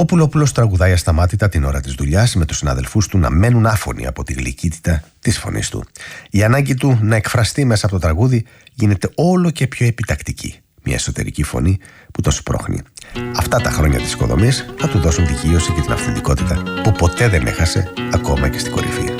Ο Πουλόπουλος τραγουδάει ασταμάτητα την ώρα της δουλειάς, με τους συναδελφούς του να μένουν άφωνοι από τη γλυκύτητα της φωνής του. Η ανάγκη του να εκφραστεί μέσα από το τραγούδι γίνεται όλο και πιο επιτακτική. Μια εσωτερική φωνή που τον σπρώχνει. Αυτά τα χρόνια της οικοδομής θα του δώσουν δικαίωση και την αυθεντικότητα που ποτέ δεν έχασε, ακόμα και στην κορυφή.